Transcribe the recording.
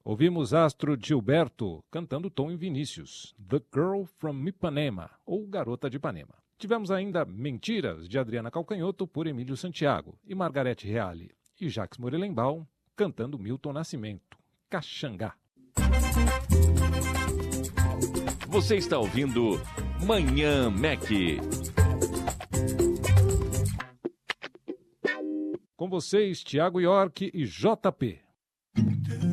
Ouvimos Astro Gilberto cantando Tom e Vinícius, The Girl from Ipanema, ou Garota de Ipanema. Tivemos ainda Mentiras, de Adriana Calcanhoto, por Emílio Santiago, e Margarete Reale e Jacques Morelenbaum cantando Milton Nascimento, Caxangá. Você está ouvindo Manhã Mac. Com vocês, Tiago York e JP.